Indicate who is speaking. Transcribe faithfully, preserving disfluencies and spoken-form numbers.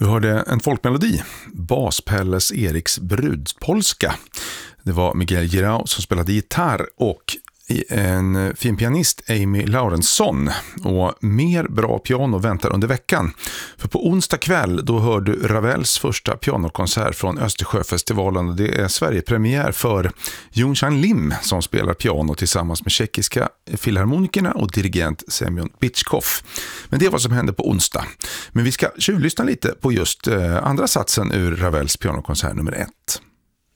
Speaker 1: Du hörde en folkmelodi, Baspelles Eriks brudspolska. Det var Miguel Girau som spelade gitarr och en fin pianist, Amy Laurensson. Och mer bra piano väntar under veckan. För på onsdag kväll då hör du Ravels första pianokonsert från Östersjöfestivalen. Det är Sverigepremiär för Jung-Chan Lim som spelar piano tillsammans med tjeckiska filharmonikerna och dirigent Semyon Bitchkov. Men det är vad som händer på onsdag. Men vi ska tjuvlyssna lite på just andra satsen ur Ravels pianokonsert nummer ett.